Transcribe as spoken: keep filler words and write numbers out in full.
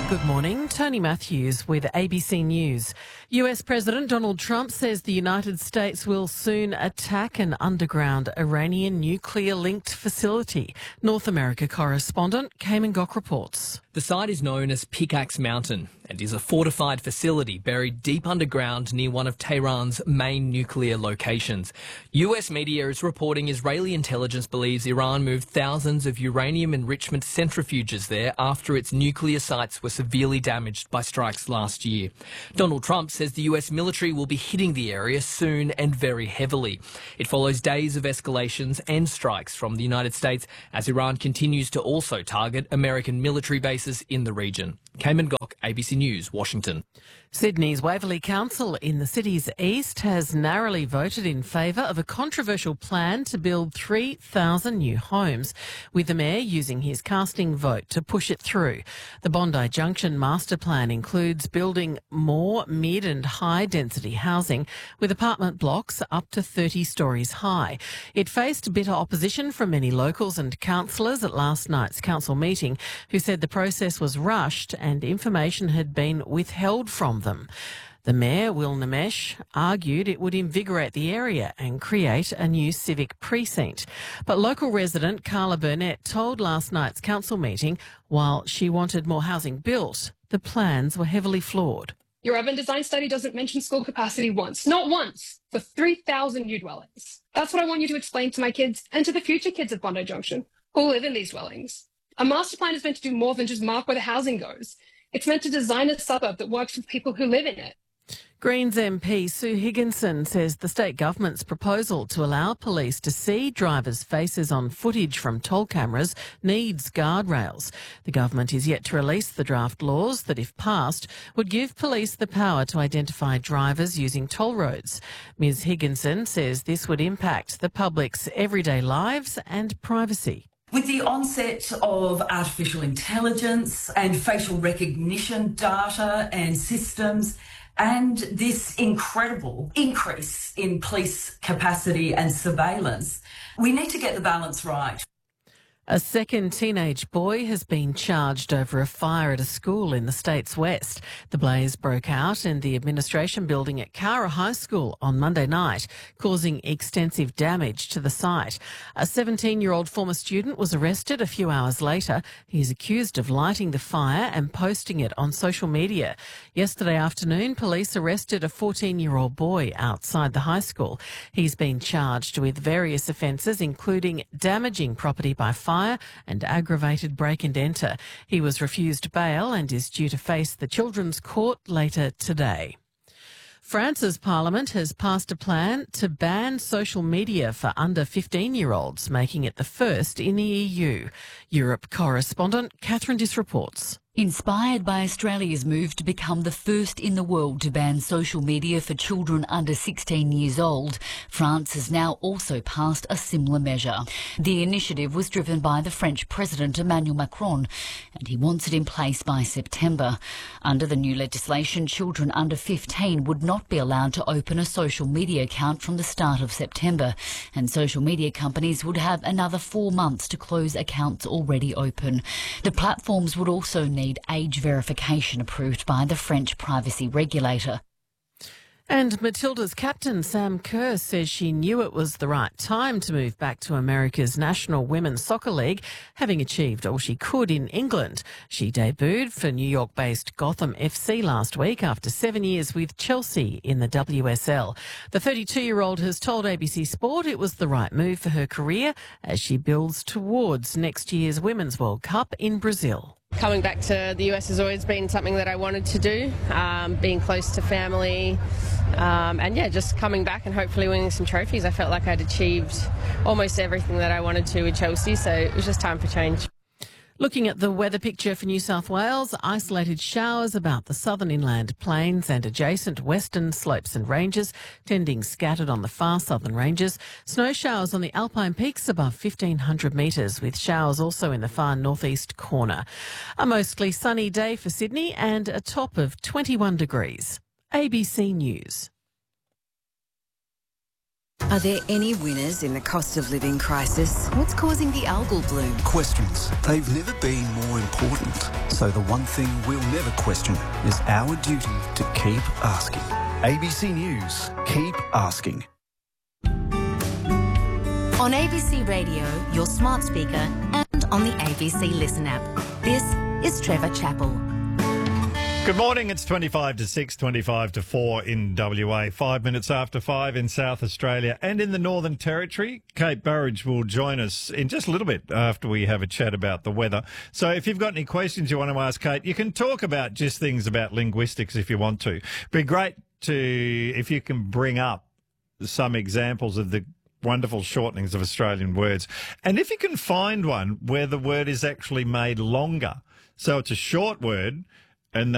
Good morning. Tony Matthews with A B C News. U S President Donald Trump says the United States will soon attack an underground Iranian nuclear-linked facility. North America correspondent Cayman Gok reports. The site is known as Pickaxe Mountain and is a fortified facility buried deep underground near one of Tehran's main nuclear locations. U S media is reporting Israeli intelligence believes Iran moved thousands of uranium enrichment centrifuges there after its nuclear sites were severely damaged by strikes last year. Donald Trump says the U S military will be hitting the area soon and very heavily. It follows days of escalations and strikes from the United States as Iran continues to also target American military bases in the region. Cayman Gok, A B C News, Washington. Sydney's Waverley Council in the city's east has narrowly voted in favour of a controversial plan to build three thousand new homes, with the mayor using his casting vote to push it through. The Bondi Junction master plan includes building more mid and high density housing with apartment blocks up to thirty storeys high. It faced bitter opposition from many locals and councillors at last night's council meeting, who said the process was rushed and information had been withheld from them. The Mayor, Will Namesh, argued it would invigorate the area and create a new civic precinct. But local resident Carla Burnett told last night's council meeting while she wanted more housing built, the plans were heavily flawed. Your urban design study doesn't mention school capacity once, not once, for three thousand new dwellings. That's what I want you to explain to my kids and to the future kids of Bondi Junction who live in these dwellings. A master plan is meant to do more than just mark where the housing goes. It's meant to design a suburb that works for people who live in it. Greens M P Sue Higginson says the state government's proposal to allow police to see drivers' faces on footage from toll cameras needs guardrails. The government is yet to release the draft laws that, if passed, would give police the power to identify drivers using toll roads. Ms Higginson says this would impact the public's everyday lives and privacy. With the onset of artificial intelligence and facial recognition data and systems, and this incredible increase in police capacity and surveillance, we need to get the balance right. A second teenage boy has been charged over a fire at a school in the state's west. The blaze broke out in the administration building at Cara High School on Monday night, causing extensive damage to the site. A seventeen-year-old former student was arrested a few hours later. He is accused of lighting the fire and posting it on social media. Yesterday afternoon, police arrested a fourteen-year-old boy outside the high school. He's been charged with various offences, including damaging property by fire and aggravated break and enter. He was refused bail and is due to face the Children's Court later today. France's parliament has passed a plan to ban social media for under fifteen-year-olds, making it the first in the E U. Europe correspondent Catherine Dis reports. Inspired by Australia's move to become the first in the world to ban social media for children under sixteen years old, France has now also passed a similar measure. The initiative was driven by the French President Emmanuel Macron, and he wants it in place by September. Under the new legislation, children under fifteen would not be allowed to open a social media account from the start of September, and social media companies would have another four months to close accounts already open. The platforms would also need age verification approved by the French privacy regulator. And Matilda's captain, Sam Kerr, says she knew it was the right time to move back to America's National Women's Soccer League, having achieved all she could in England. She debuted for New York-based Gotham F C last week after seven years with Chelsea in the W S L. The thirty-two-year-old has told A B C Sport it was the right move for her career as she builds towards next year's Women's World Cup in Brazil. Coming back to the U S has always been something that I wanted to do, um, being close to family, um, and yeah, just coming back and hopefully winning some trophies. I felt like I'd achieved almost everything that I wanted to with Chelsea, so it was just time for change. Looking at the weather picture for New South Wales, isolated showers about the southern inland plains and adjacent western slopes and ranges, tending scattered on the far southern ranges. Snow showers on the Alpine peaks above fifteen hundred metres, with showers also in the far northeast corner. A mostly sunny day for Sydney and a top of twenty-one degrees. A B C News. Are there any winners in the cost of living crisis? What's causing the algal bloom? Questions. They've never been more important. So the one thing we'll never question is our duty to keep asking. A B C News. Keep asking. On A B C Radio, your smart speaker, and on the A B C Listen app. This is Trevor Chappell. Good morning. It's twenty-five to six, twenty-five to four in W A. Five minutes after five in South Australia and in the Northern Territory. Kate Burridge will join us in just a little bit after we have a chat about the weather. So if you've got any questions you want to ask Kate, you can talk about just things about linguistics if you want to. Be great to, if you can bring up some examples of the wonderful shortenings of Australian words. And if you can find one where the word is actually made longer, so it's a short word and